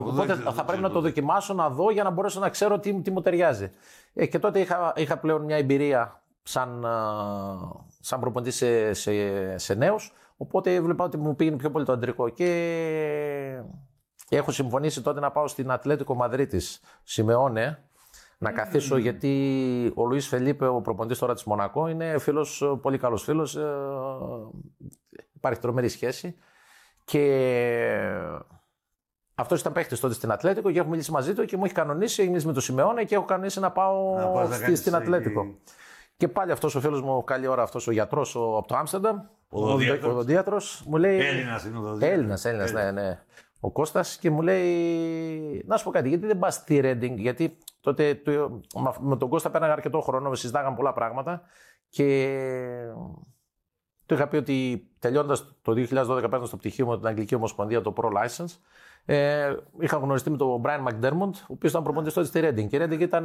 Οπότε θα πρέπει να το δοκιμάσω, να δω για να μπορέσω να ξέρω τι μου ταιριάζει. Και τότε είχα πλέον μια εμπειρία σαν προπονητή σε νέους. Οπότε έβλεπα ότι μου πήγαινε πιο πολύ το αντρικό. Και έχω συμφωνήσει τότε να πάω στην Ατλέτικο Μαδρίτης, Σιμεώνε, να καθίσω, γιατί ο Λουίς Φελίπε, ο προπονητής τώρα της Μονακό, είναι φίλος, πολύ καλός φίλος. Υπάρχει τρομερή σχέση. Και αυτός ήταν παίχτης τότε στην Ατλέτικο και έχω μιλήσει μαζί του και μου έχει κανονίσει, έχει μιλήσει με τον Σιμεώνε και έχω κανονίσει να πάω στην Ατλέτικο. Και πάλι αυτός ο φίλος μου, καλή ώρα, αυτός ο γιατρός από το Άμστερνταμ, ο οδοντίατρος, μου λέει. Έλληνας, ναι. Ο Κώστας, και μου λέει: να σου πω κάτι, γιατί δεν πας στη Ρέντινγκ? Γιατί τότε με τον Κώστα πέραγα αρκετό χρόνο, συζητάγαμε πολλά πράγματα και του είχα πει ότι τελειώνοντας το 2012, παίρνοντας το πτυχίο μου την Αγγλική Ομοσπονδία, το Pro License, είχα γνωριστεί με τον Brian McDermott, ο οποίος ήταν προπονητής τότε στη Reading. Και η Reading ήταν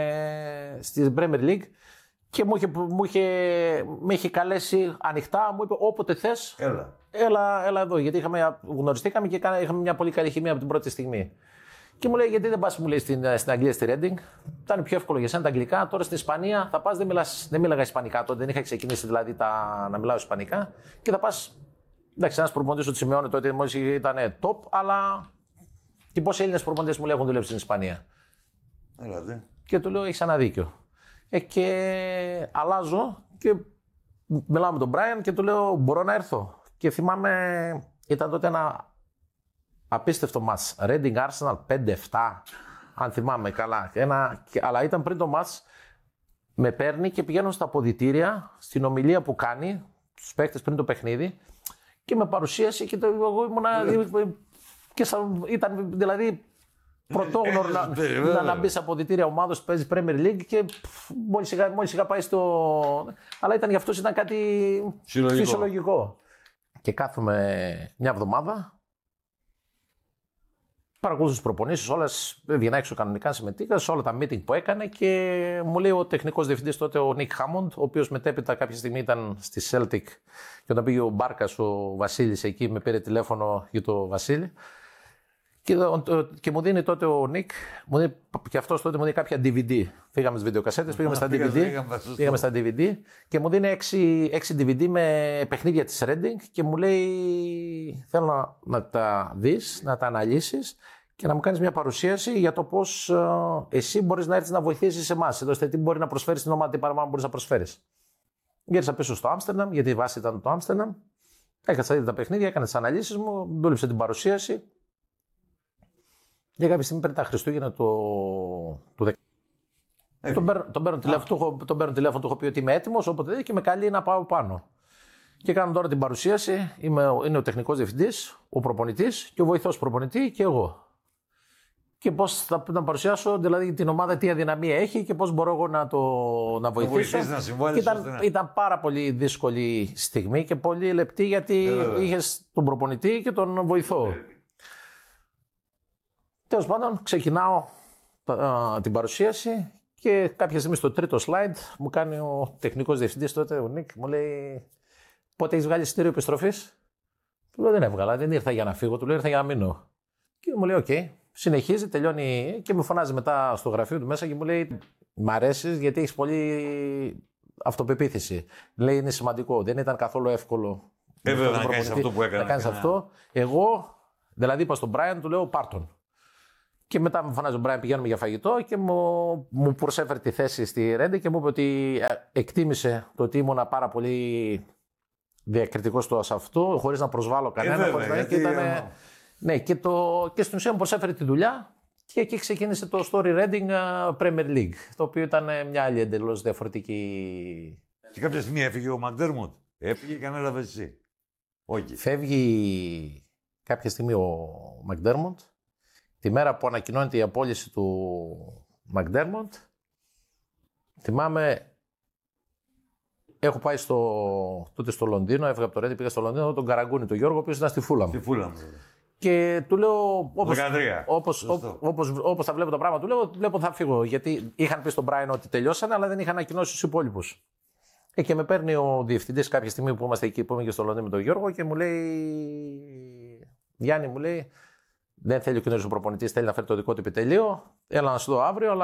στη Premier League και με είχε καλέσει ανοιχτά, μου είπε: όποτε θες, έλα εδώ. Γιατί γνωριστήκαμε και είχαμε μια πολύ καλή χημεία από την πρώτη στιγμή. Και μου λέει: γιατί δεν πας, μου λέει, στην Αγγλία, στη Reading? Ήταν πιο εύκολο για σένα τα αγγλικά. Τώρα στην Ισπανία θα πας, δεν μίλαγα ισπανικά τότε, δεν είχα ξεκινήσει δηλαδή να μιλάω ισπανικά. Και θα πας. Εντάξει, ένας προπονητής του Σιμεώνε τότε μόλις ήταν top, αλλά και πόσοι Έλληνες προπονητές μου λέει έχουν δουλέψει στην Ισπανία? Και του λέω: έχεις ένα δίκιο. Και αλλάζω και μιλάω με τον Brian και του λέω: μπορώ να έρθω? Και θυμάμαι, ήταν τότε ένα απίστευτο μάτς. Reading Arsenal 5-7, αν θυμάμαι καλά. Αλλά ήταν πριν το μάτς, με παίρνει και πηγαίνω στα αποδυτήρια, στην ομιλία που κάνει, στους παίκτες πριν το παιχνίδι, και με παρουσίασε και εγώ ήμουνα. Και ήταν δηλαδή πρωτόγνωρο να μπει σε αποδυτήρια ομάδος που παίζει Premier League και μόλις είχα πάει Αλλά για αυτός ήταν κάτι φυσιολογικό. Και κάθομαι μια εβδομάδα, παρακολουθούσα τις προπονήσεις, όλες, έβγαινα έξω κανονικά, συμμετείχα σε όλα τα meeting που έκανε και μου λέει ο τεχνικός διευθυντής τότε, ο Nick Hammond, ο οποίος μετέπειτα κάποια στιγμή ήταν στη Celtic και όταν πήγε ο Μπάρκας, ο Βασίλης εκεί, με πήρε τηλέφωνο για το Βασίλη. Και μου δίνει τότε ο Νίκ, και αυτός τότε μου δίνει κάποια DVD. Φύγαμε στις βιντεοκασέτες, πήγαμε στα DVD και μου δίνει 6 DVD με παιχνίδια της Reading και μου λέει: θέλω να τα δεις, να τα αναλύσεις και να μου κάνεις μια παρουσίαση για το πώς εσύ μπορείς να έρθεις να βοηθήσεις εμάς. Εδώ τι μπορεί να προσφέρεις στην ομάδα, τι παραπάνω μπορείς να προσφέρεις. Γύρισα πίσω στο Άμστερνταμ, γιατί η βάση ήταν το Άμστερνταμ. Έκατσα ήδη τα παιχνίδια, έκανα τις αναλύσεις μου, δούλεψε την παρουσίαση. Για κάποια στιγμή πριν τα Χριστούγεννα του 10. Τον παίρνω τηλέφωνο, του έχω πει ότι είμαι έτοιμος, όποτε και με καλεί να πάω πάνω. Και κάνω τώρα την παρουσίαση. Είναι ο τεχνικός διευθυντής, ο προπονητής και ο βοηθός προπονητή και εγώ. Και πώς θα να παρουσιάσω δηλαδή την ομάδα, τι αδυναμία έχει και πώς μπορώ εγώ να βοηθήσω. Ήταν πάρα πολύ δύσκολη στιγμή και πολύ λεπτή, γιατί είχες τον προπονητή και τον βοηθό. Τέλος πάντων, ξεκινάω την παρουσίαση και κάποια στιγμή στο τρίτο slide μου κάνει ο τεχνικός διευθυντής τότε, ο Νίκ, μου λέει: πότε έχεις βγάλει εισιτήριο επιστροφής? Του λέω: δεν έβγαλα, δεν ήρθα για να φύγω, του λέω: ήρθα για να μείνω. Και μου λέει: οκ. Συνεχίζει, τελειώνει και με φωνάζει μετά στο γραφείο του μέσα και μου λέει: μ' αρέσεις γιατί έχεις πολύ αυτοπεποίθηση. Λέει: είναι σημαντικό, δεν ήταν καθόλου εύκολο να κάνεις αυτό που έκανα. Να κάνεις αυτό. Εγώ, δηλαδή είπα στον Brian, του λέω: πάρτον. Και μετά μου φωνάζει ο Brian, πηγαίνουμε για φαγητό και μου προσέφερε τη θέση στη Reading και μου είπε ότι εκτίμησε το ότι ήμουν πάρα πολύ διακριτικός σε αυτό, χωρίς να προσβάλλω κανένα. Ναι, και στην ουσία μου προσέφερε τη δουλειά και εκεί ξεκίνησε το Story Reading Premier League, το οποίο ήταν μια άλλη εντελώς διαφορετική. Και κάποια στιγμή έφυγε ο McDermott. Έφυγε και ανέλαβε εσύ. Όχι. Φεύγει κάποια στιγμή ο McDermott. Τη μέρα που ανακοινώνεται η απόλυση του McDermott, θυμάμαι, έχω πάει τότε στο Λονδίνο, έφυγα από το Reading, πήγα στο Λονδίνο, τον Καραγκούνη, τον Γιώργο, ο οποίος ήταν στη Φούλαμ. Και του λέω, όπως θα βλέπω τα πράγματα, του λέω, βλέπω θα φύγω, γιατί είχαν πει στον Brian ότι τελειώσανε, αλλά δεν είχαν ανακοινώσει τους υπόλοιπους. Και με παίρνει ο διευθυντής κάποια στιγμή που είμαστε εκεί, που είμαι και στο Λονδίνο με τον Γιώργο και μου λέει: Γιάννη, μου λέει, Δεν θέλει ο καινούριο προπονητή, θέλει να φέρει το δικό του επιτελείο. Έλα να σου δω αύριο, αλλά